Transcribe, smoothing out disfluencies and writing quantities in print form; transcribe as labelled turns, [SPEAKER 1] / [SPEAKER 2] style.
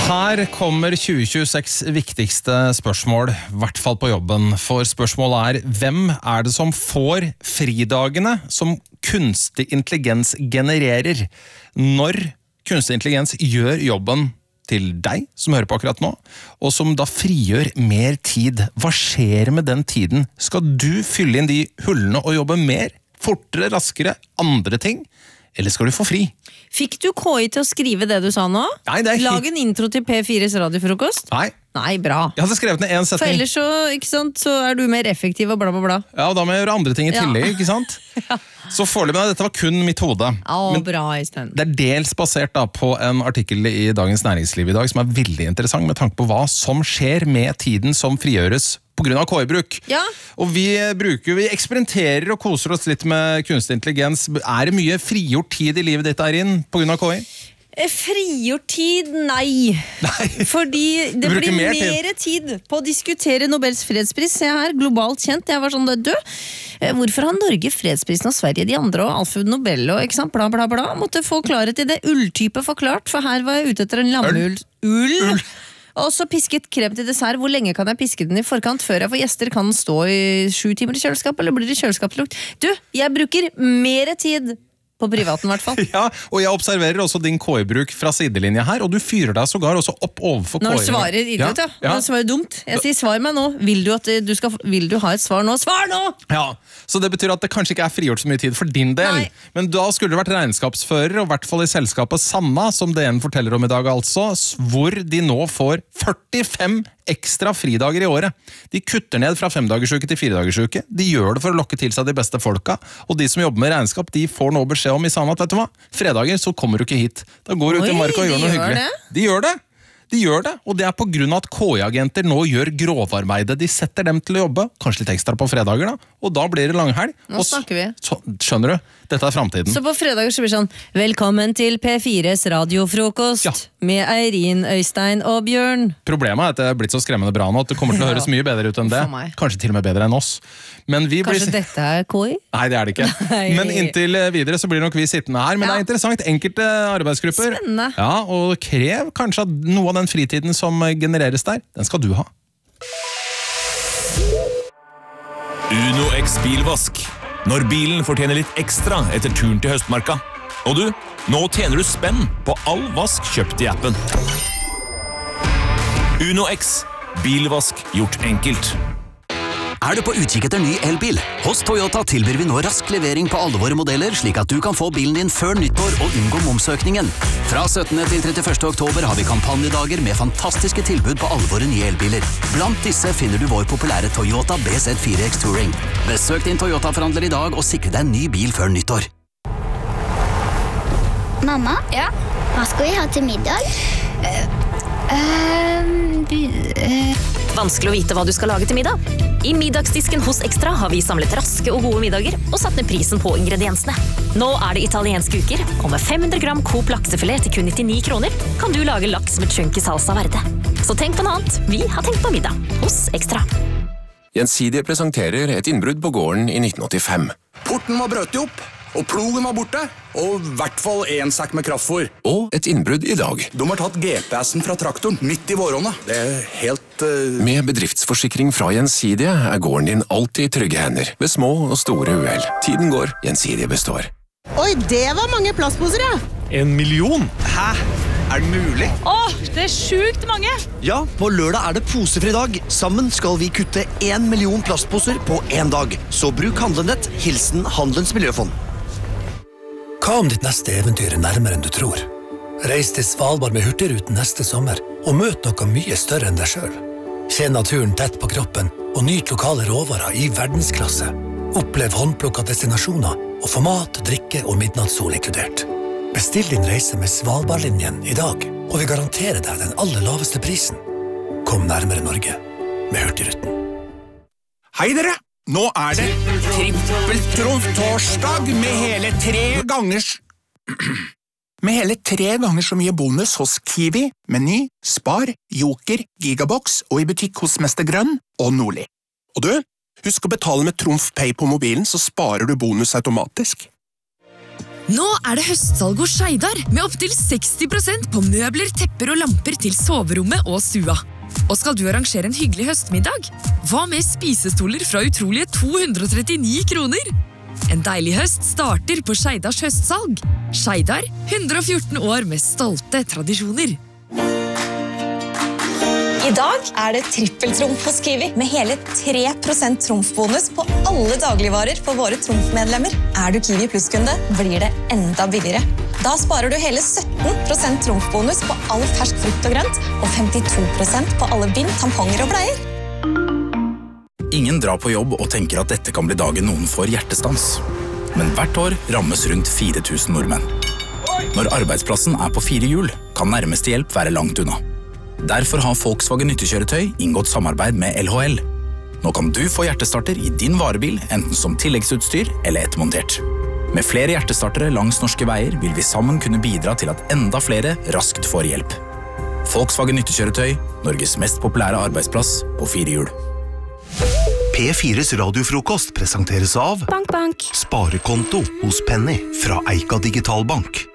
[SPEAKER 1] Her kommer 2026 viktigste spørsmål, I hvert fall på jobben. For spørsmålet hvem det som får fridagene som kunstig intelligens genererer? Når kunstig intelligens gjør jobben til deg som hører på akkurat nå, og som da frigjør mer tid. Hva skjer med den tiden? Skal du fylle inn de hullene og jobbe mer, fortere, raskere, andre ting? Eller skal du få fri?
[SPEAKER 2] Fikk du KI til å skrive det du sa nå?
[SPEAKER 1] Nei, det
[SPEAKER 2] Lag en intro til P4s radiofrokost?
[SPEAKER 1] Nei,
[SPEAKER 2] bra.
[SPEAKER 1] Jeg hadde skrevet ned en setning.
[SPEAKER 2] For ellers så, ikke sant, så du mer effektiv og bla bla bla.
[SPEAKER 1] Ja, og da må jeg gjøre andre ting I tillegg, ikke sant? Så foreløpig, dette var kun mitt hode. Men
[SPEAKER 2] bra, Øystein.
[SPEAKER 1] Det dels basert da, på en artikkel I Dagens Næringsliv I dag som veldig interessant med tanke på hva som skjer med tiden som frigjøres på grunn av KI-bruk.
[SPEAKER 2] Ja.
[SPEAKER 1] Og vi eksperimenterer og koser oss litt med kunstig intelligens. Det mye frigjort tid I livet ditt inn på grunn av KI?
[SPEAKER 2] Frigjort tid? Nei. Fordi det blir mer tid på å diskutere Nobels fredspris. Se her, globalt kjent. Jeg var sånn, hvorfor har Norge fredsprisen og Sverige de andre og Alfred Nobel og ikke sant, bla bla bla. Måtte få klarhet I det ulltype forklart, for her var jeg ute etter en lammull. Ull. Og så pisket krem til dessert. Hvor lenge kan jeg piske den I forkant før jeg får gjester? Kan den stå I 7 timer I kjøleskap, eller blir det kjøleskapslukt? Jeg bruker mer tid på privaten I hvert fall.
[SPEAKER 1] Ja, og jeg observerer også din KI-bruk fra sidelinja her, og du fyrer deg sågar også opp overfor KI.
[SPEAKER 2] Når du svarer idiot, ja. Når du svarer dumt. Jeg sier, svar meg nå. Vil du ha et svar nå? Svar nå!
[SPEAKER 1] Ja, så det betyr at det kanskje ikke frigjort så mye tid for din del. Nei. Men da skulle du vært regnskapsfører, og I hvert fall I selskapet Sanna, som DN forteller om I dag altså, hvor de nå får 45 ekstra fridager I året. De kutter ned fra 5-dagersuke til 4-dagersuke. De gjør det for å lokke til seg de beste folka, og de som jobber med regnskap, de får nå beskjed om I Sanna at, vet du hva, fredager så kommer du ikke hit. Da går du ut I marka og gjør noe hyggelig. De gjør det, og det på grunn av at KI-agenter nå gjør grovarbeidet. De setter dem til å jobbe, kanskje litt ekstra på fredager da, og da blir det langhelg.
[SPEAKER 2] Nå snakker vi.
[SPEAKER 1] Skjønner du? Dette fremtiden.
[SPEAKER 2] Så på fredager så blir det sånn, velkommen til P4s radiofrokost, med Eirin, Øystein og Bjørn.
[SPEAKER 1] Problemet at det blitt så skremmende bra nå, at det kommer til å høres mye bedre ut enn det. Kanskje til og med bedre enn oss. Men
[SPEAKER 2] kanskje dette KI?
[SPEAKER 1] Nei, det det ikke. Men inntil videre så blir nok vi sittende her. Men det interessant, enkelte arbeidsgrupper.
[SPEAKER 2] Spennende.
[SPEAKER 1] Ja, og krev kanskje at noe av den fritiden som genereres der, den skal du ha.
[SPEAKER 3] Uno X bilvask. Når bilen fortjener litt ekstra etter turen til høstmarka. Og du, nå tjener du spenn på all vask kjøpt I appen. Uno X. Bilvask gjort enkelt.
[SPEAKER 4] Du på utkikk etter ny elbil? Hos Toyota tilbyr vi nå rask levering på alle våre modeller, slik at du kan få bilen din før nyttår og unngå momsøkningen. Fra 17. til 31. oktober har vi kampanjedager med fantastiske tilbud på alle våre nye elbiler. Blant disse finner du vår populære Toyota BZ4X Touring. Besøk din Toyota-forhandler I dag og sikre deg en ny bil før nyttår.
[SPEAKER 5] Mamma? Ja? Hva skal vi ha til middag?
[SPEAKER 6] Vanskelig å vite hva du skal lage til middag. I middagsdisken hos Extra har vi samlet raske og gode middager og satt ned prisen på ingrediensene. Nå det italienske uker, og med 500 gram Coop laksefilet til kun 99 kroner kan du lage laks med chunky salsa verde. Så tenk på noe annet. Vi har tenkt på middag hos Extra.
[SPEAKER 7] Gjensidige presenterer et innbrudd på gården I 1985.
[SPEAKER 8] Porten var brøt opp, og plogen var borte, og I hvert fall en sekk med kraftfôr.
[SPEAKER 7] Og et innbrudd I dag.
[SPEAKER 8] De har tatt GPS-en fra traktoren midt I våronna. Det helt...
[SPEAKER 7] Med bedriftsforsikring fra Gjensidige gården din alltid I trygge hender, ved små og store uheld. Tiden går, Gjensidige består.
[SPEAKER 9] Oi, det var mange plastposer, ja!
[SPEAKER 10] 1 million?
[SPEAKER 11] Hæ? Det mulig?
[SPEAKER 12] Det sjukt mange!
[SPEAKER 11] Ja, på lørdag det posefri dag. Sammen skal vi kutte 1 million plastposer på en dag. Så bruk Handlenett, hilsen Handelens Miljøfond.
[SPEAKER 13] Hva om ditt neste eventyr nærmere enn du tror? Reis til Svalbard med Hurtigruten neste sommer, og møt noe mye større enn deg selv. Kjenn naturen tett på kroppen, og nyt lokale råvarer I verdensklasse. Opplev håndplukka destinasjoner, og få mat, drikke og midnattssol inkludert. Bestill din reise med Svalbardlinjen I dag, og vi garanterer deg den aller laveste prisen. Kom nærmere Norge med Hurtigruten.
[SPEAKER 14] Hei dere! Nå det trippeltrumf-torsdag med hele 3 ganger så mye bonus hos Kiwi, Meny, Spar, Joker, Gigabox og I butikk hos Mester Grønn og Nordli. Og du, husk å betale med Trumf Pay på mobilen, så sparer du bonus automatisk.
[SPEAKER 10] Nå det høstsalg hos Skeidar, med opp til 60% på møbler, tepper og lamper til soverommet og stua. Og skal du arrangere en hyggelig høstmiddag? Hva med spisestoler fra utrolige 239 kroner? En deilig høst starter på Skeidars høstsalg. Skeidar, 114 år med stolte tradisjoner.
[SPEAKER 15] I dag det trippeltrumf hos Kiwi, med hele 3% trumfbonus på alle dagligvarer for våre trumfmedlemmer. Du Kiwi Plus-kunde, blir det enda billigere. Da sparer du hele 17% trumfbonus på all fersk frukt og grønt, og 52% på alle bind, tamponger og bleier.
[SPEAKER 8] Ingen drar på jobb og tenker at dette kan bli dagen noen får hjertestans. Men hvert år rammes rundt 4000 nordmenn. Når arbeidsplassen på 4 hjul, kan nærmeste hjelp være langt unna. Derfor har Volkswagen nyttekjøretøy inngått samarbeid med LHL. Nå kan du få hjertestarter i din varebil, enten som tilleggsutstyr eller ettermontert. Med flere hjertestartere langs norske veier vil vi sammen kunne bidra til at enda flere raskt får hjelp. Volkswagen nyttekjøretøy, Norges mest populære arbeidsplass på 4 hjul.
[SPEAKER 16] P4s radiofrokost presenteres av
[SPEAKER 17] Bank.
[SPEAKER 16] Sparekonto hos Penny fra Eika Digitalbank.